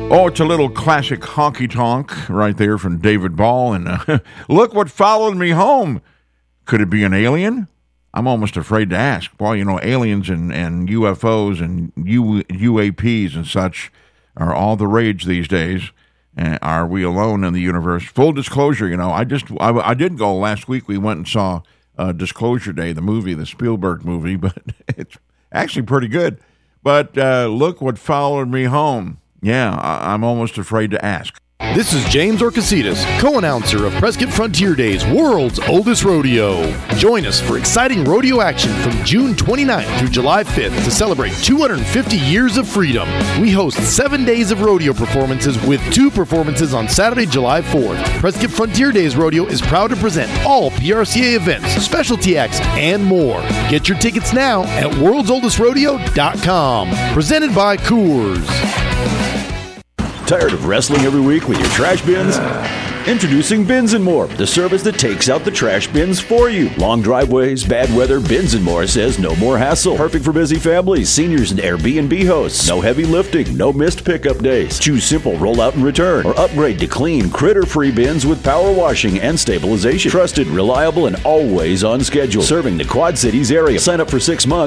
Oh, it's a little classic honky-tonk right there from David Ball. And look what followed me home. Could it be an alien? I'm almost afraid to ask. Boy, you know, aliens and UFOs and UAPs and such are all the rage these days. Are we alone in the universe? Full disclosure, you know, I did go last week. We went and saw Disclosure Day, the movie, the Spielberg movie, but it's actually pretty good. But look what followed me home. Yeah, I'm almost afraid to ask. This is James Orcasitas, co-announcer of Prescott Frontier Days, world's oldest rodeo. Join us for exciting rodeo action from June 29th through July 5th to celebrate 250 years of freedom. We host 7 days of rodeo performances with 2 performances on Saturday, July 4th. Prescott Frontier Days Rodeo is proud to present all PRCA events, specialty acts, and more. Get your tickets now at worldsoldestrodeo.com. Presented by Coors. Tired of wrestling every week with your trash bins? Introducing Bins & More, the service that takes out the trash bins for you. Long driveways, bad weather, Bins & More says no more hassle. Perfect for busy families, seniors, and Airbnb hosts. No heavy lifting, no missed pickup days. Choose simple roll out and return, or upgrade to clean, critter-free bins with power washing and stabilization. Trusted, reliable, and always on schedule. Serving the Quad Cities area. Sign up for 6 months.